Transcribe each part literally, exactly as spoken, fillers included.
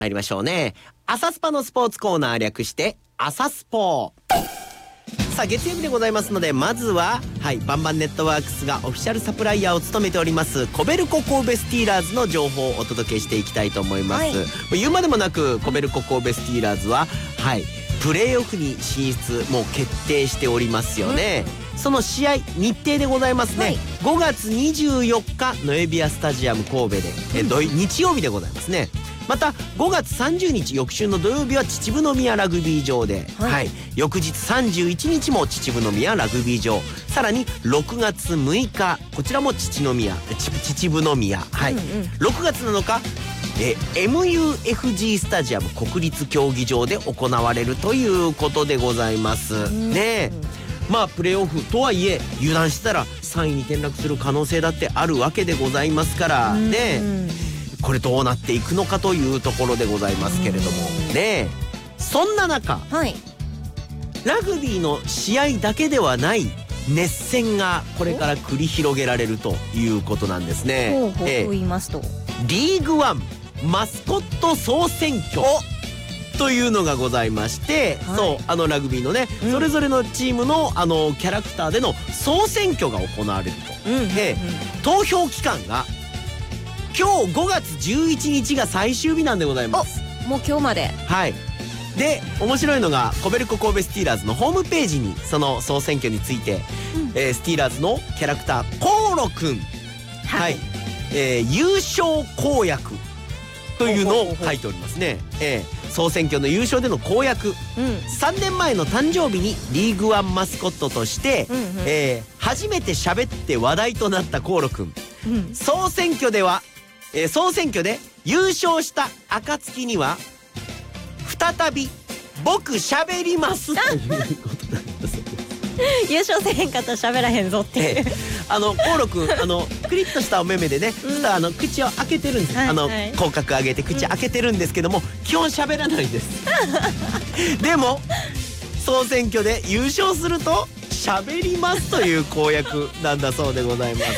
参りましょうね。朝スパのスポーツコーナー、略して朝スポ。さあ月曜日でございますので、まずははいバンバンネットワークスがオフィシャルサプライヤーを務めておりますコベルコ神戸スティーラーズの情報をお届けしていきたいと思います、はい、もう言うまでもなくコベルコ神戸スティーラーズははいプレーオフに進出もう決定しておりますよね、うん、その試合日程でございますね、はい、ごがつにじゅうよっかノエビアスタジアム神戸で、え土日曜日でございますね。またごがつさんじゅうにち翌週の土曜日は秩父宮ラグビー場で、はい、はい、翌日さんじゅういちにちも秩父宮ラグビー場、さらにろくがつむいかこちらも秩父宮秩父宮、はい、うんうん、ろくがつなのかえ エムユーエフジー スタジアム国立競技場で行われるということでございますね。まあプレーオフとはいえ油断したらさんいに転落する可能性だってあるわけでございますからね、これどうなっていくのかというところでございますけれどもね。そんな中、はい、ラグビーの試合だけではない熱戦がこれから繰り広げられるということなんですね。 ほうほうと言いますと、 リーグワンマスコット総選挙というのがございまして、はい、そうあのラグビーのね、うん、それぞれのチームのあのキャラクターでの総選挙が行われると、うん、で、うん、投票期間が今日ごがつじゅういちにちが最終日なんでございます。 もう今日まで。はい。 で面白いのがコベルコ神戸スティーラーズのホームページにその総選挙について、うん、えー、スティーラーズのキャラクターコーロくん、はい、えー、優勝公約というのを書いておりますね。えー、総選挙の優勝での公約、うん、さんねんまえの誕生日にリーグワンマスコットとして、うんうん、えー、初めて喋って話題となったコーロくん、うん、総選挙ではえー、総選挙で優勝した暁には再び僕喋りますということなんだそうです。 優勝せへんかったら喋らへんぞっていう、えー、 あのコーロくんあのクリッとしたお目目でね、うん、あの口を開けてるんです、はい、あの、はい、口角上げて口開けてるんですけども、うん、基本喋らないですでも総選挙で優勝すると喋りますという公約なんだそうでございます、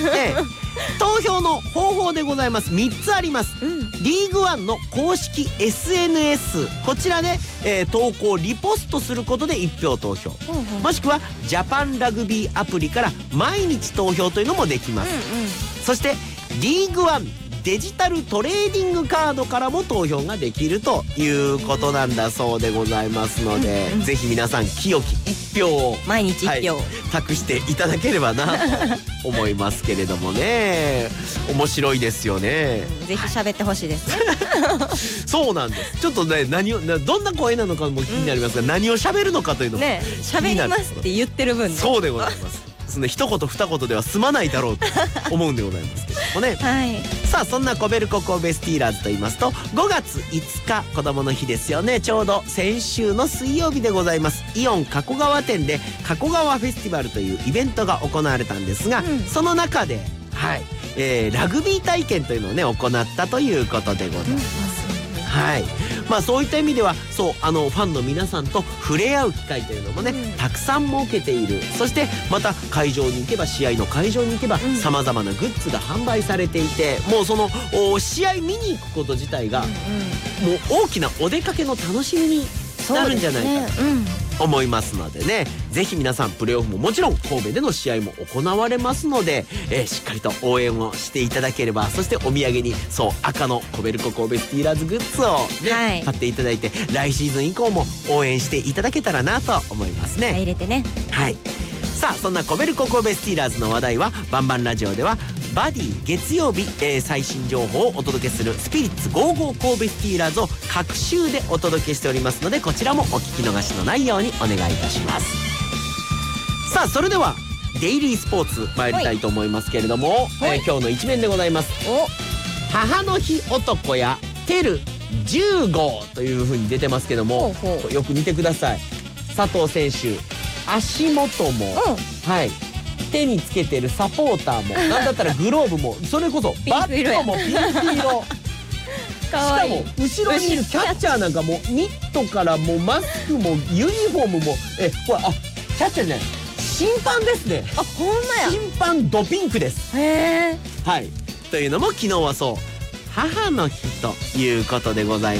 えー投票の方法でございます。みっつあります、うん、リーグワンの公式 エスエヌエス こちらで、えー、投稿リポストすることでいち票投票、うんうん、もしくはジャパンラグビーアプリから毎日投票というのもできます、うんうん、そしてリーグワンデジタルトレーディングカードからも投票ができるということなんだそうでございますので、うんうん、ぜひ皆さん清き一票を毎日一票、はい、 託していただければなと思いますけれどもね。面白いですよね、 うん、ぜひ喋ってほしいですねそうなんです。ちょっとね何をどんな声なのかも気になりますが、うん、何を喋るのかというのもね、 喋りますって言ってる分ね。 そうでございますその一言二言では済まないだろうと思うんでございますけどもね、はい、さあそんなコベルコ神戸スティーラーズと言いますとごがついつか子どもの日ですよね。ちょうど先週の水曜日でございます。イオン加古川店で加古川フェスティバルというイベントが行われたんですが、うん、その中で、はいえー、ラグビー体験というのをね行ったということでございます、うん、はい。まあそういった意味ではそうあのファンの皆さんと触れ合う機会というのもね、うん、たくさん設けている。そしてまた会場に行けば試合の会場に行けばさまざまなグッズが販売されていて、もうその試合見に行くこと自体が、うんうん、もう大きなお出かけの楽しみになるんじゃないかと思いますのでね、ぜひ皆さんプレーオフももちろん神戸での試合も行われますので、えー、しっかりと応援をしていただければ、そしてお土産にそう赤のコベルコ神戸スティーラーズグッズをね、はい、買っていただいて来シーズン以降も応援していただけたらなと思いますね。 入れてね。 はい。さあそんなコベルコ神戸スティーラーズの話題はバンバンラジオではバディ月曜日、えー、最新情報をお届けするスピリッツゴーゴー神戸スティーラーズを各週でお届けしておりますので、こちらもお聞き逃しのないようにお願いいたします。さあそれではデイリースポーツ参りたいと思いますけれども、えー、今日の一面でございます。母の日男やテルじゅう号という風に出てますけども、ほうほうよく見てください。佐藤選手足元も、うん、はい手につけてるサポーターもなんだったらグローブもそれこそバットもピンク色しかも後ろにいるキャッチャーなんかもミットからもうマスクもユニフォームもえほらあキャッチャーじゃない審判ですね。 あほんまや審判ドピンクです。 へえ。 はいというのも昨日はそう母の日ということでございます。